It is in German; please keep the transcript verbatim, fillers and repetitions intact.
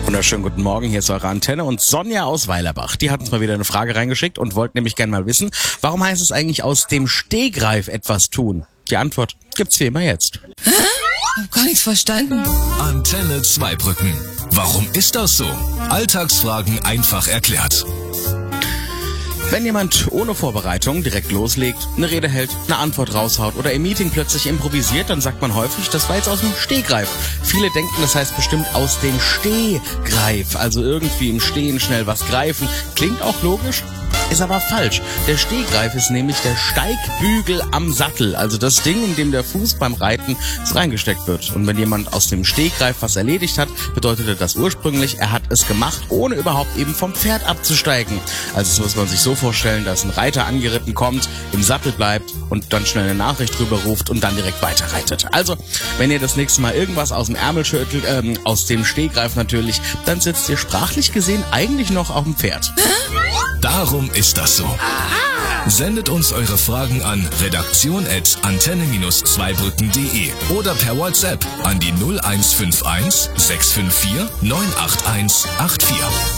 Wunderschönen guten Morgen, hier ist eure Antenne und Sonja aus Weilerbach. Die hat uns mal wieder eine Frage reingeschickt und wollte nämlich gerne mal wissen, warum heißt es eigentlich aus dem Stegreif etwas tun? Die Antwort gibt's wie immer jetzt. Hä? Ich hab gar nichts verstanden. Antenne Zweibrücken. Warum ist das so? Alltagsfragen einfach erklärt. Wenn jemand ohne Vorbereitung direkt loslegt, eine Rede hält, eine Antwort raushaut oder im Meeting plötzlich improvisiert, dann sagt man häufig, das war jetzt aus dem Stegreif. Viele denken, das heißt bestimmt aus dem Stehgreif, also irgendwie im Stehen schnell was greifen. Klingt auch logisch, ist aber falsch. Der Stehgreif ist nämlich der Steigbügel am Sattel, also das Ding, in dem der Fuß beim Reiten so reingesteckt wird. Und wenn jemand aus dem Stehgreif was erledigt hat, bedeutete das ursprünglich, er hat es gemacht, ohne überhaupt eben vom Pferd abzusteigen. Also das muss man sich so vorstellen, dass ein Reiter angeritten kommt, im Sattel bleibt und dann schnell eine Nachricht drüber ruft und dann direkt weiterreitet. Also, wenn ihr das nächste Mal irgendwas aus dem Ärmel schüttelt, ähm, aus dem Stehgreif natürlich, dann sitzt ihr sprachlich gesehen eigentlich noch auf dem Pferd. Darum ist das so. Sendet uns eure Fragen an redaktion at antenne zweibrücken punkt de oder per WhatsApp an die null eins fünf eins sechs fünf vier neun acht eins acht vier.